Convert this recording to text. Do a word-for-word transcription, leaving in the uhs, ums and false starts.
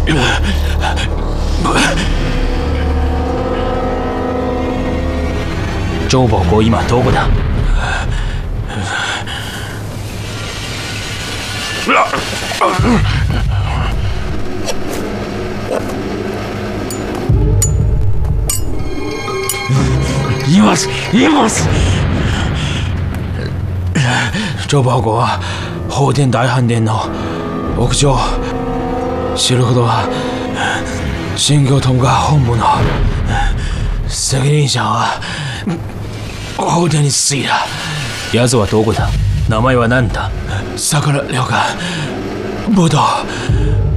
周保国今どこだ？いますいます周保国は法殿大飯殿の屋上。知るほどは新行友が本部の責任者は法殿に着いた。奴はどこだ？名前は何だ？桜旅館武道。